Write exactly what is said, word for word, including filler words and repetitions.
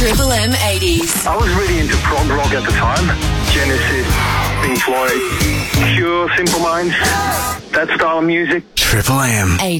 Triple M eighties. I was really into prog rock at the time. Genesis, Pink Floyd, Cure, Simple Minds, that style of music. Triple M eighties.